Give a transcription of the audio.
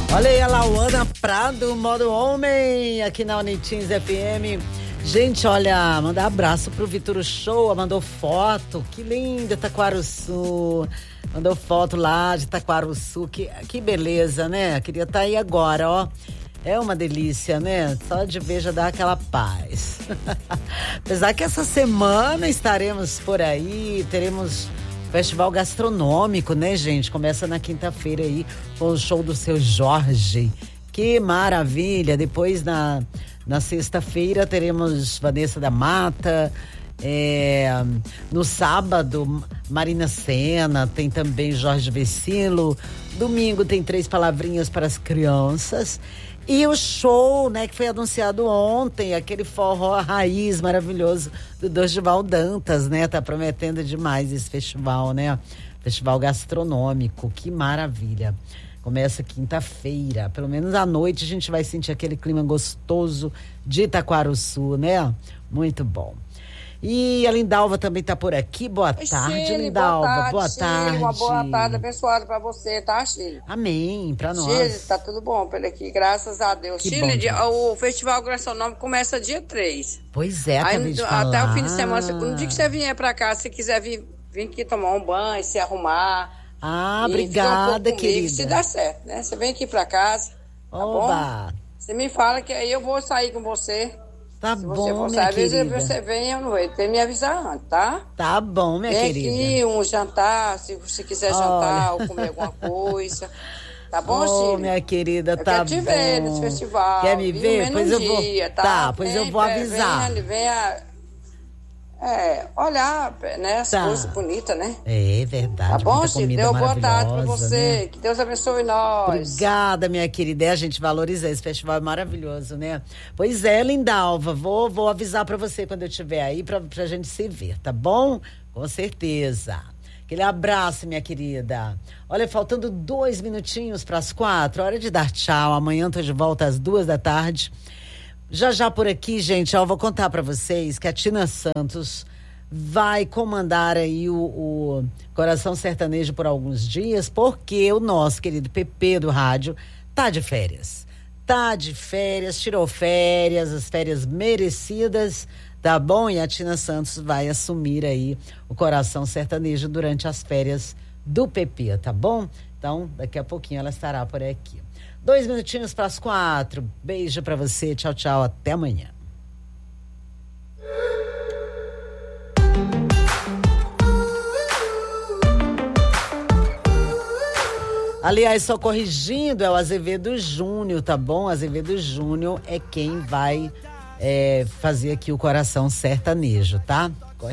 Olha aí a Lauana Prado, modo homem, aqui na Unitins FM. Gente, olha, mandar abraço pro Vitor Show, mandou foto, que linda, Taquarussu. Mandou foto lá de Taquarussu, que beleza, né? Queria estar aí agora, ó. É uma delícia, né? Só de ver já dá aquela paz. Apesar que essa semana estaremos por aí, teremos festival gastronômico, né, gente? Começa na quinta-feira aí com o show do Seu Jorge. Que maravilha! Depois na sexta-feira teremos Vanessa da Mata. No sábado, Marina Sena, tem também Jorge Vecilo. Domingo tem 3 palavrinhas para as crianças. E o show, né, que foi anunciado ontem, aquele forró raiz maravilhoso do Dorival Dantas, né? Tá prometendo demais esse festival, né? Festival gastronômico, que maravilha. Começa quinta-feira, pelo menos à noite a gente vai sentir aquele clima gostoso de Taquarussu, né? Muito bom. E a Lindalva também tá por aqui. Boa tarde, Shirley, Lindalva. Boa tarde. Uma boa tarde abençoada pra você, tá, Shirley? Amém, pra nós. Shirley, tá tudo bom por aqui, graças a Deus. Shirley, o Festival Gastronômico começa dia 3. Pois é, acabei de falar. Até o fim de semana, no dia que você vier pra cá, se quiser vir aqui tomar um banho, se arrumar. Obrigada, querida. Se dá certo, né? Você vem aqui pra casa, tá bom? Você me fala que aí eu vou sair com você. Tá se bom, você for minha sair, querida. às vezes você vem, eu não vou. Tem que me avisar antes, tá? Tá bom, minha querida. Vem aqui um jantar, se você quiser jantar ou comer alguma coisa. Tá bom, Shirley? Minha querida, tá bom. Eu quero te ver nesse festival. Quer me ver? Pois eu vou. Tá, pois eu vou avisar. Venha olhar, né, as coisas bonitas, né? É verdade. Tá bom, Shirley? Deu boa tarde pra você. Né? Que Deus abençoe nós. Obrigada, minha querida. A gente valoriza esse festival, é maravilhoso, né? Pois é, Lindalva, vou avisar pra você quando eu estiver aí, pra gente se ver, tá bom? Com certeza. Aquele abraço, minha querida. Olha, faltando 2 minutinhos pras 4, hora de dar tchau. Amanhã tô de volta às 2 da tarde. Já por aqui, gente, eu vou contar pra vocês que a Tina Santos vai comandar aí o Coração Sertanejo por alguns dias, porque o nosso querido Pepe do rádio tá de férias. Tirou férias, as férias merecidas, tá bom? E a Tina Santos vai assumir aí o Coração Sertanejo durante as férias do Pepe, tá bom? Então, daqui a pouquinho ela estará por aqui. 2 minutinhos para as 4. Beijo para você. Tchau, tchau. Até amanhã. Aliás, só corrigindo, é o Azevedo Júnior, tá bom? Azevedo Júnior é quem vai fazer aqui o Coração Sertanejo, tá?